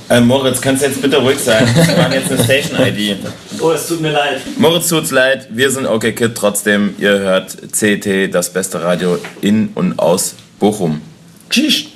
Moritz, kannst du jetzt bitte ruhig sein? Wir machen jetzt eine Station-ID. Oh, es tut mir leid. Moritz, tut's leid, wir sind OK Kid trotzdem. Ihr hört CT, das beste Radio in und aus Bochum. Tschüss.